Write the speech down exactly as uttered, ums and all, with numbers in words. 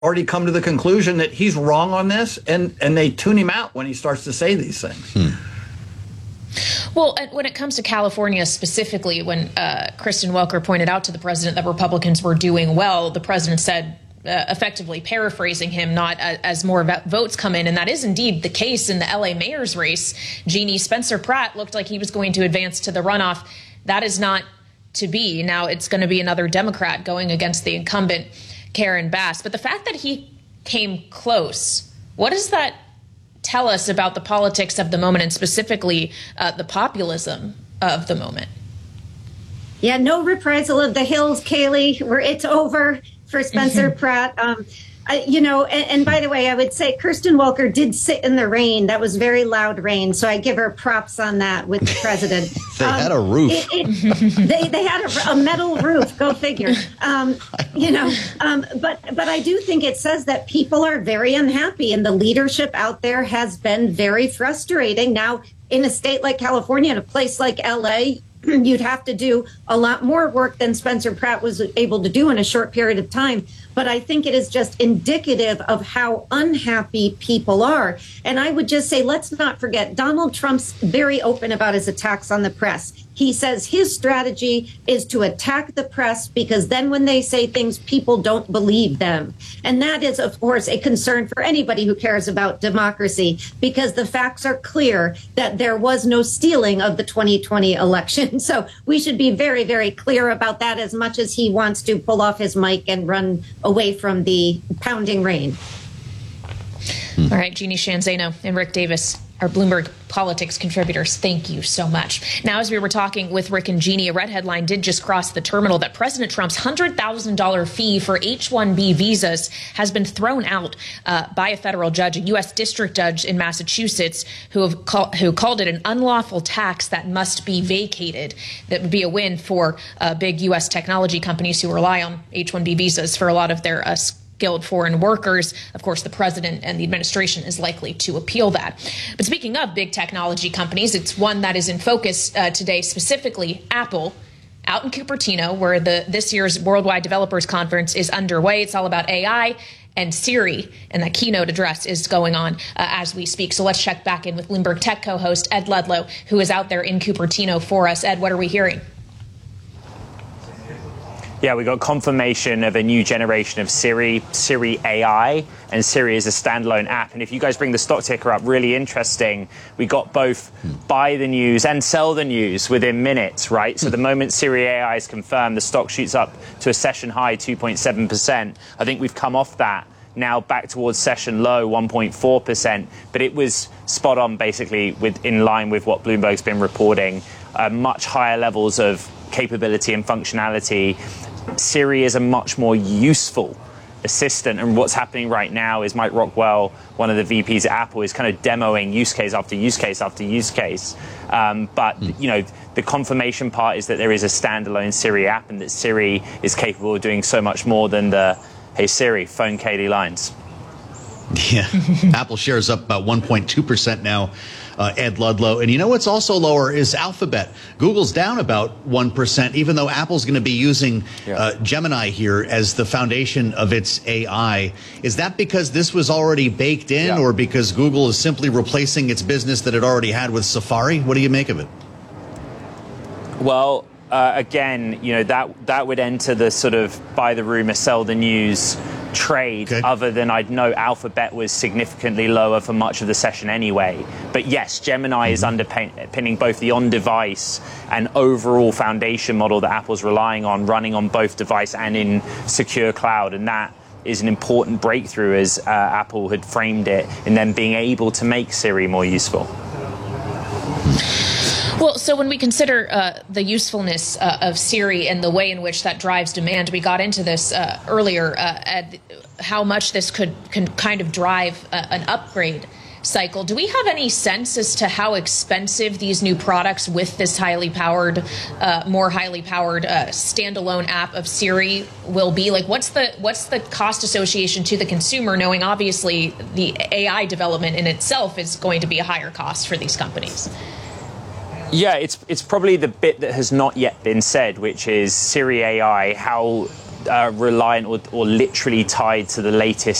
already come to the conclusion that he's wrong on this, and, and they tune him out when he starts to say these things. Hmm. Well, when it comes to California specifically, when uh, Kristen Welker pointed out to the president that Republicans were doing well, the president said, uh, effectively paraphrasing him, not uh, as more votes come in. And that is indeed the case in the L A mayor's race. Jeannie, Spencer Pratt looked like he was going to advance to the runoff. That is not to be. Now it's going to be another Democrat going against the incumbent, Karen Bass. But the fact that he came close, what does that tell us about the politics of the moment, and specifically uh, the populism of the moment? Yeah, no reprisal of the Hills, Kaylee, where it's over for Spencer Pratt. Um, I, you know, and, and by the way, I would say Kristen Welker did sit in the rain. That was very loud rain. So I give her props on that with the president. They um, had a roof. It, it, they, they had a, a metal roof. Go figure. Um, you know, um, but but I do think it says that people are very unhappy, and the leadership out there has been very frustrating. Now, in a state like California, in a place like L A, you'd have to do a lot more work than Spencer Pratt was able to do in a short period of time. But I think it is just indicative of how unhappy people are. And I would just say, let's not forget, Donald Trump's very open about his attacks on the press. He says his strategy is to attack the press because then when they say things, people don't believe them. And that is, of course, a concern for anybody who cares about democracy, because the facts are clear that there was no stealing of the twenty twenty election. So we should be very, very clear about that, as much as he wants to pull off his mic and run away from the pounding rain. All right, Jeannie Sheehan Zaino and Rick Davis, our Bloomberg Politics contributors, thank you so much. Now, as we were talking with Rick and Jeannie, a red headline did just cross the terminal that President Trump's one hundred thousand dollars fee for H one B visas has been thrown out uh, by a federal judge, a U S district judge in Massachusetts, who have call, who called it an unlawful tax that must be vacated. That would be a win for uh, big U S technology companies who rely on H one B visas for a lot of their uh, skilled foreign workers. Of course, the president and the administration is likely to appeal that. But speaking of big technology companies, it's one that is in focus uh, today, specifically Apple, out in Cupertino, where the this year's Worldwide Developers Conference is underway. It's all about A I and Siri, and that keynote address is going on uh, as we speak. So let's check back in with Bloomberg Tech co-host Ed Ludlow, who is out there in Cupertino for us. Ed, what are we hearing? Yeah, we got confirmation of a new generation of Siri, Siri A I, and Siri is a standalone app. And if you guys bring the stock ticker up, really interesting. We got both buy the news and sell the news within minutes, right? So the moment Siri A I is confirmed, the stock shoots up to a session high, two point seven percent. I think we've come off that now back towards session low, one point four percent. But it was spot on, basically, with in line with what Bloomberg's been reporting. Uh, much higher levels of capability and functionality. Siri is a much more useful assistant, and what's happening right now is Mike Rockwell, one of the V Ps at Apple, is kind of demoing use case after use case after use case. Um, but, mm. you know, the confirmation part is that there is a standalone Siri app and that Siri is capable of doing so much more than the, hey Siri, phone Katie lines. Yeah, Apple shares up about one point two percent now, uh, Ed Ludlow. And you know what's also lower is Alphabet. Google's down about one percent, even though Apple's going to be using yeah. uh, Gemini here as the foundation of its A I. Is that because this was already baked in, yeah. or because Google is simply replacing its business that it already had with Safari? What do you make of it? Well, uh, again, you know, that that would enter the sort of buy the rumor, sell the news trade, okay. other than I'd note Alphabet was significantly lower for much of the session anyway. But yes, Gemini mm-hmm. is underpinning both the on-device and overall foundation model that Apple's relying on, running on both device and in secure cloud. And that is an important breakthrough, as uh, Apple had framed it, in them being able to make Siri more useful. Well, so when we consider uh, the usefulness uh, of Siri and the way in which that drives demand, we got into this uh, earlier, uh, at how much this could can kind of drive uh, an upgrade cycle. Do we have any sense as to how expensive these new products with this highly powered, uh, more highly powered uh, standalone app of Siri will be? Like, what's the what's the cost association to the consumer, knowing obviously the A I development in itself is going to be a higher cost for these companies? Yeah, it's it's probably the bit that has not yet been said, which is Siri A I. How uh, reliant or, or literally tied to the latest